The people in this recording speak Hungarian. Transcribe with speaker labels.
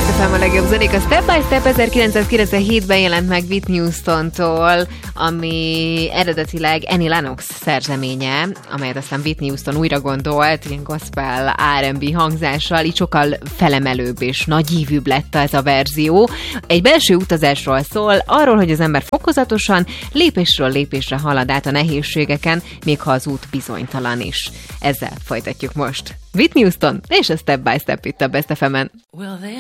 Speaker 1: Best FM a legjobb zenék. A Step by Step 1997-ben jelent meg Whitney Houston-tól, ami eredetileg Annie Lennox szerzeménye, amelyet aztán Whitney Houston újra gondolt, ilyen gospel R&B hangzással, így sokkal felemelőbb és nagyívűbb lett ez a verzió. Egy belső utazásról szól, arról, hogy az ember fokozatosan, lépésről lépésre halad át a nehézségeken, még ha az út bizonytalan is. Ezzel folytatjuk most. Whitney Houston és a Step by Step itt a Best FM-en.